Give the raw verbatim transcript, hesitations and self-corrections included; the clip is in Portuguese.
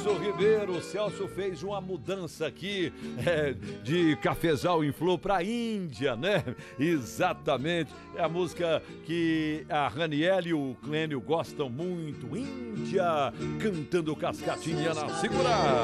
Celso Ribeiro. O Celso fez uma mudança aqui é, de Cafezal em Flor para Índia, né? Exatamente. É a música que a Raniele e o Clênio gostam muito. Índia, cantando Cascatinha na Segura.